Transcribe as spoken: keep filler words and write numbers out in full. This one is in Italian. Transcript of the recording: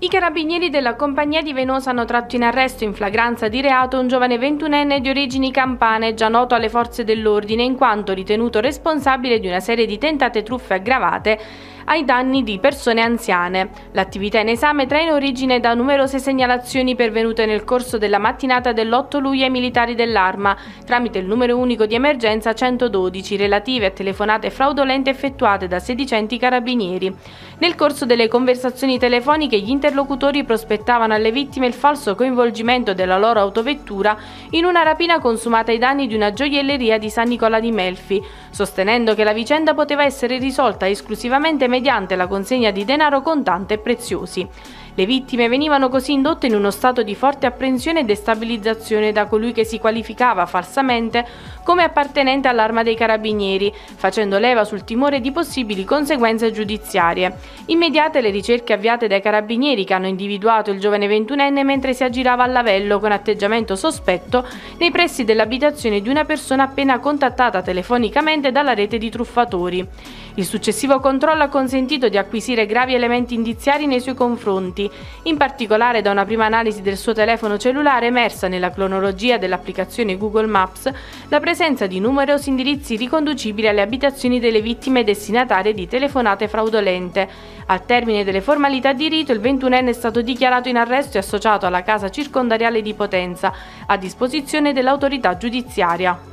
I carabinieri della compagnia di Venosa hanno tratto in arresto in flagranza di reato un giovane ventunenne di origini campane già noto alle forze dell'ordine in quanto ritenuto responsabile di una serie di tentate truffe aggravate ai danni di persone anziane. L'attività in esame trae origine da numerose segnalazioni pervenute nel corso della mattinata dell'otto luglio ai militari dell'Arma tramite il numero unico di emergenza centododici relative a telefonate fraudolente effettuate da sedicenti carabinieri. Nel corso delle conversazioni telefoniche gli interlocutori prospettavano alle vittime il falso coinvolgimento della loro autovettura in una rapina consumata ai danni di una gioielleria di San Nicola di Melfi, sostenendo che la vicenda poteva essere risolta esclusivamente mediante la consegna di denaro contante e preziosi. Le vittime venivano così indotte in uno stato di forte apprensione e destabilizzazione da colui che si qualificava falsamente come appartenente all'Arma dei Carabinieri, facendo leva sul timore di possibili conseguenze giudiziarie. Immediate le ricerche avviate dai carabinieri che hanno individuato il giovane ventunenne mentre si aggirava a lavello con atteggiamento sospetto nei pressi dell'abitazione di una persona appena contattata telefonicamente dalla rete di truffatori. Il successivo controllo ha consentito di acquisire gravi elementi indiziari nei suoi confronti, in particolare da una prima analisi del suo telefono cellulare emersa nella cronologia dell'applicazione Google Maps la presenza di numerosi indirizzi riconducibili alle abitazioni delle vittime destinatarie di telefonate fraudolente. Al termine delle formalità di rito, il ventunenne è stato dichiarato in arresto e associato alla casa circondariale di Potenza, a disposizione dell'autorità giudiziaria.